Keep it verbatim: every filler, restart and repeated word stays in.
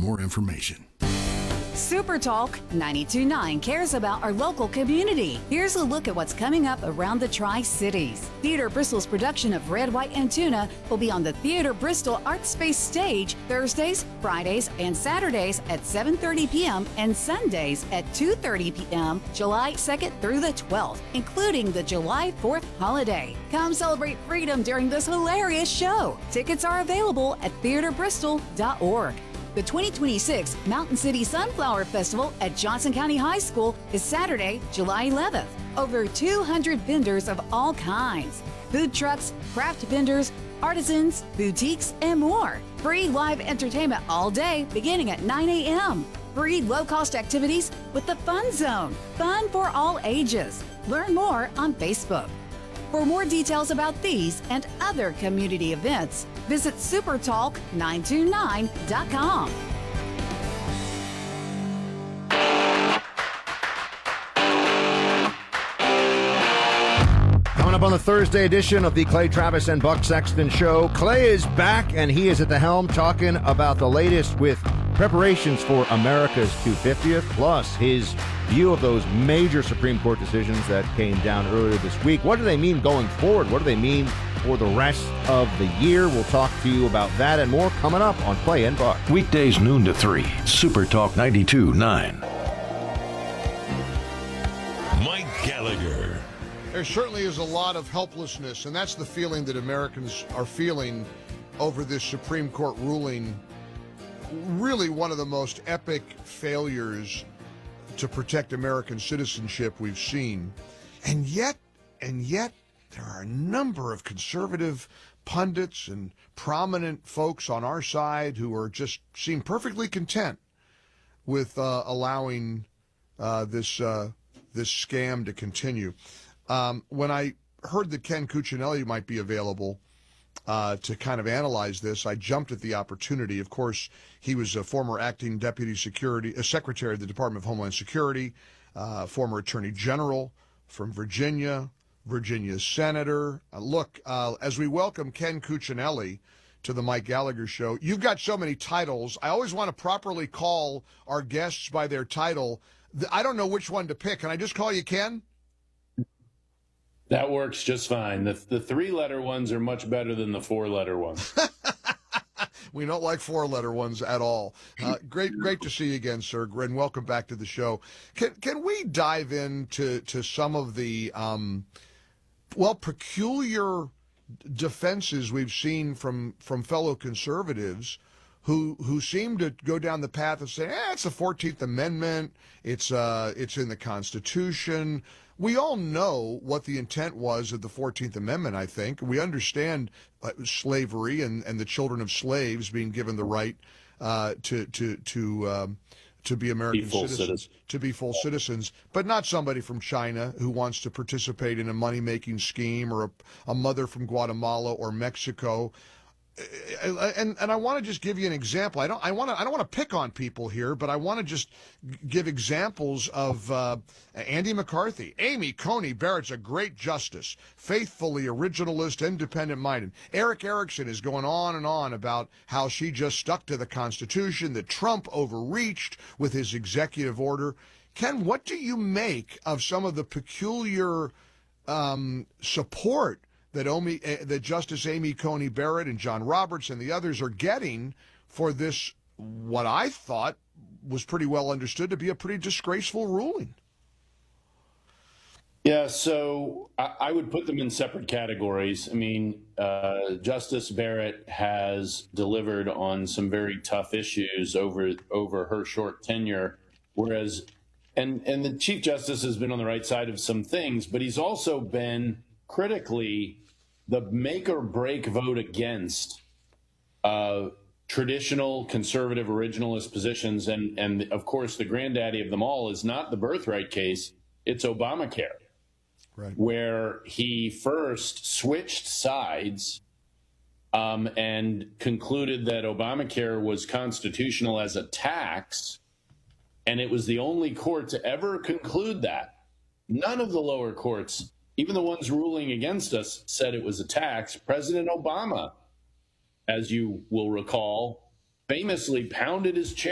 more information. Super Talk ninety-two point nine cares about our local community. Here's a look at what's coming up around the Tri-Cities. Theater Bristol's production of Red, White, and Tuna will be on the Theater Bristol Art Space stage Thursdays, Fridays, and Saturdays at seven thirty p.m. and Sundays at two thirty p.m. July second through the twelfth, including the July fourth holiday. Come celebrate freedom during this hilarious show. Tickets are available at theater bristol dot org. The twenty twenty-six Mountain City Sunflower Festival at Johnson County High School is Saturday, July eleventh. Over two hundred vendors of all kinds. Food trucks, craft vendors, artisans, boutiques, and more. Free live entertainment all day beginning at nine a.m. Free low-cost activities with the Fun Zone. Fun for all ages. Learn more on Facebook. For more details about these and other community events, visit super talk nine two nine dot com. Coming up on the Thursday edition of the Clay Travis and Buck Sexton Show, Clay is back and he is at the helm talking about the latest with preparations for America's two hundred fiftieth, plus his view of those major Supreme Court decisions that came down earlier this week. What do they mean going forward? What do they mean for the rest of the year? We'll talk to you about that and more coming up on Clay and Buck. Weekdays noon to three, Super Talk ninety-two point nine. Mike Gallagher. There certainly is a lot of helplessness, and that's the feeling that Americans are feeling over this Supreme Court ruling. Really one of the most epic failures to protect American citizenship we've seen. And yet, and yet, there are a number of conservative pundits and prominent folks on our side who are just seem perfectly content with uh, allowing uh, this uh, this scam to continue. Um, when I heard that Ken Cuccinelli might be available uh, to kind of analyze this, I jumped at the opportunity. Of course, he was a former acting deputy security, a secretary of the Department of Homeland Security, uh, former attorney general from Virginia, Virginia senator. Uh, look, uh, as we welcome Ken Cuccinelli to the Mike Gallagher Show, you've got so many titles. I always want to properly call our guests by their title. I don't know which one to pick. Can I just call you Ken? That works just fine. The the three-letter ones are much better than the four-letter ones. We don't like four-letter ones at all. Uh, great, great to see you again, sir, and welcome back to the show. Can can we dive into to some of the um, well peculiar defenses we've seen from from fellow conservatives who who seem to go down the path of saying, eh, it's the fourteenth Amendment, it's uh it's in the Constitution. We all know what the intent was of the fourteenth Amendment, I think. We understand uh, slavery and, and the children of slaves being given the right uh, to to to um, to be American be citizens, citizens, to be full citizens, but not somebody from China who wants to participate in a money-making scheme, or a, a mother from Guatemala or Mexico. And and I want to just give you an example. I don't I want to I don't want to pick on people here, but I want to just give examples of uh, Andy McCarthy. Amy Coney Barrett's a great justice, faithfully originalist, independent-minded. Eric Erickson is going on and on about how she just stuck to the Constitution, that Trump overreached with his executive order. Ken, what do you make of some of the peculiar um, support that, Omi, uh, that Justice Amy Coney Barrett and John Roberts and the others are getting for this, what I thought was pretty well understood to be a pretty disgraceful ruling? Yeah, so I, I would put them in separate categories. I mean, uh, Justice Barrett has delivered on some very tough issues over over her short tenure, whereas, and and the Chief Justice has been on the right side of some things, but he's also been critically the make or break vote against uh, traditional conservative originalist positions. And, and of course, the granddaddy of them all is not the birthright case, it's Obamacare, right, where he first switched sides um, and concluded that Obamacare was constitutional as a tax. And it was the only court to ever conclude that. None of the lower courts, even the ones ruling against us, said it was a tax. President Obama, as you will recall, famously pounded his chair